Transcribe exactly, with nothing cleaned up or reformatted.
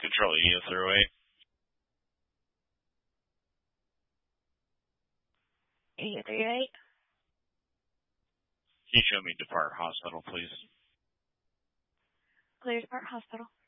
Control E S zero eight. E S zero eight. Can you show me Depart Hospital, please? Clear Depart Hospital.